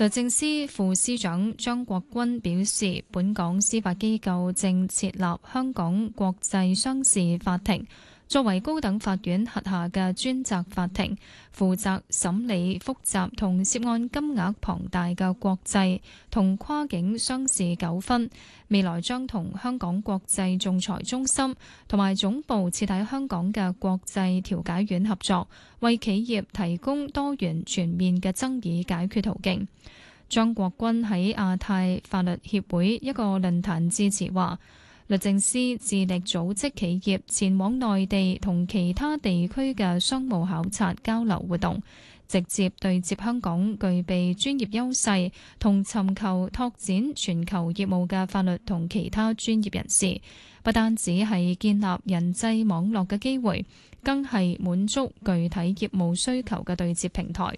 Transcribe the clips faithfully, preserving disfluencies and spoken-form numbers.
律政司副司長張國鈞表示，本港司法機構正設立香港國際商事法庭，作為高等法院轄下嘅專責法庭，負責審理複雜同涉案金額龐大嘅國際同跨境商事糾紛。未來將同香港國際仲裁中心同埋總部設喺香港嘅國際調解院合作，為企業提供多元全面嘅爭議解決途徑。張國鈞喺亞太法律協會一個論壇致辭話，律政司致力組織企業前往內地同其他地區嘅商務考察交流活動，直接對接香港具備專業優勢同尋求拓展全球業務嘅法律同其他專業人士，不單止係建立人際網絡嘅機會，更係滿足具體業務需求嘅對接平台。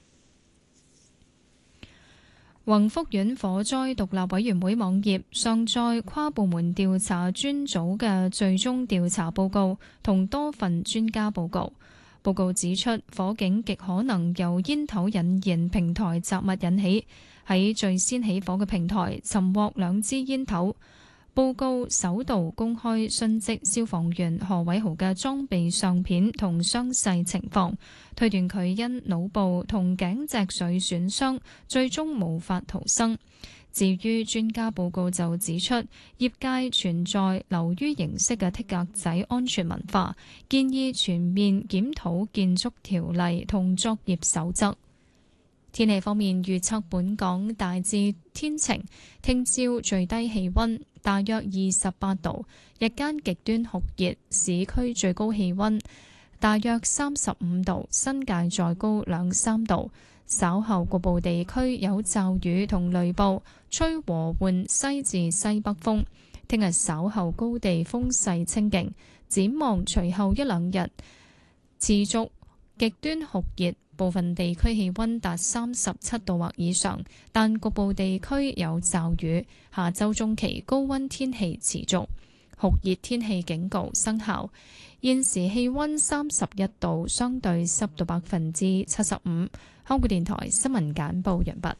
宏福苑火災獨立委員會網頁上載跨部門調查專組嘅最終調查報告同多份專家報告。報告指出，火警極可能由煙頭引燃平台雜物引起，喺最先起火嘅平台尋獲兩支煙頭。報告首度公開殉職消防員何偉豪嘅裝備相片同傷勢情況，推斷佢因腦部同頸脊髓損傷，最終無法逃生。至於專家報告就指出，業界存在流於形式嘅剔格仔安全文化，建議全面檢討建築條例同作業守則。天氣方面預測，本港大致天晴，聽朝最低氣溫大約二十八度，日間極端酷熱，市區最高氣溫大約三十五度，新界再高兩三度。稍後局部地區有驟雨同雷暴，吹和緩西至西北風。聽日稍後高地風勢清勁，展望隨後一兩日持續極端酷熱，部分地區氣溫達三十七度或以上，但局部地區有驟雨。下周中期高溫天氣持續，酷熱天氣警告生效。現時氣溫三十一度，相對濕度百分之七十五。香港電台新聞簡報完畢。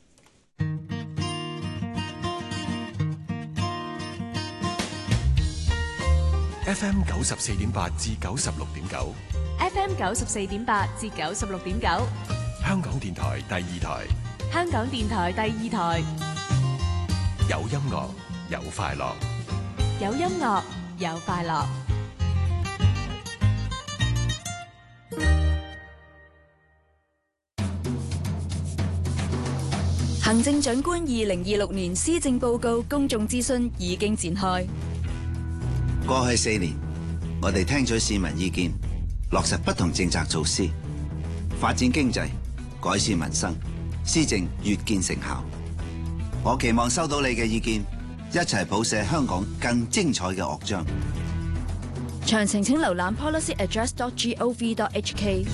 F M 九十四點八至九十六點九。 F M 九十四點八至九十六點九， 香港電台第二台。 香港電台第二台， 有音樂，有快樂， 有音樂，有快樂。行政長官二零二六年施政報告公眾諮詢已經展開。 過去四年，我哋聽取市民意見，落實不同政策措施，發展經濟，改善民生，施政越見成效。我期望收到你嘅意見，一齊譜寫香港更精彩嘅樂章。 詳情請瀏覽 policy address dot gov dot h k。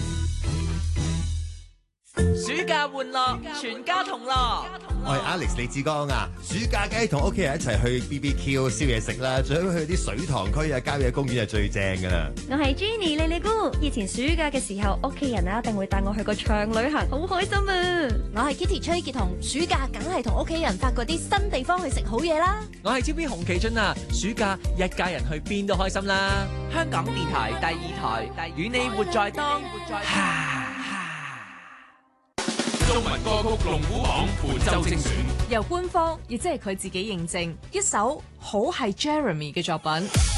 暑假玩樂，全家同樂。 我係 Alex 李志剛啊！暑假梗係同屋企人一齊去 B B Q 燒嘢食啦，最好去啲水塘區啊、郊野公園係最正噶啦。 我係 Jenny 莉莉姑，以前暑假嘅時候，屋企人啊一定會帶我去個長旅行，好開心啊！ 我係 Kitty 崔潔彤，暑假梗係同屋企人發掘啲新地方去食好嘢啦。 我係 T V B 洪其俊啊！暑假一家人去邊都開心啦！香港電台第二台，與你活在當。 中文歌曲龍虎榜本周精選， 由官方亦即係佢自己認證，一首好係 Jeremy 嘅作品。